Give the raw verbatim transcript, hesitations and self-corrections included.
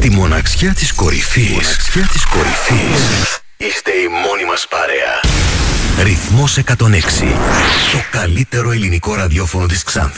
Τη μοναξιά της κορυφής. Μοναξιά της κορυφής. Είστε η μόνη μας παρέα. Ρυθμός εκατόν έξι. Το καλύτερο ελληνικό ραδιόφωνο της Ξάνθης.